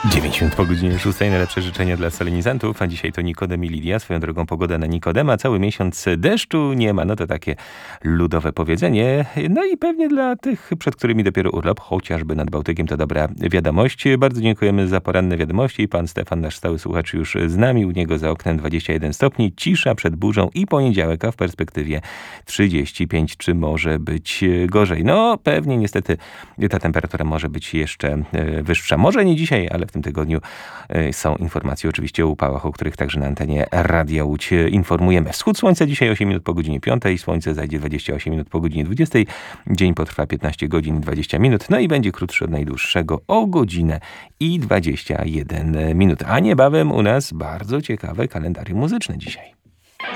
9 minut po godzinie 6. Najlepsze życzenia dla solenizantów, a dzisiaj to Nikodem i Lidia. Swoją drogą pogoda na Nikodema. Cały miesiąc deszczu nie ma. No to takie ludowe powiedzenie. No i pewnie dla tych, przed którymi dopiero urlop, chociażby nad Bałtykiem, to dobra wiadomość. Bardzo dziękujemy za poranne wiadomości. Pan Stefan, nasz stały słuchacz, już z nami. U niego za oknem 21 stopni. Cisza przed burzą i poniedziałek, a w perspektywie 35. Czy może być gorzej? No pewnie niestety ta temperatura może być jeszcze wyższa. Może nie dzisiaj, ale w tym tygodniu są informacje oczywiście o upałach, o których także na antenie Radia Łódź informujemy. Wschód słońca dzisiaj 8 minut po godzinie 5, słońce zajdzie 28 minut po godzinie 20. Dzień potrwa 15 godzin i 20 minut, no i będzie krótszy od najdłuższego o godzinę i 21 minut. A niebawem u nas bardzo ciekawe kalendarium muzyczne dzisiaj.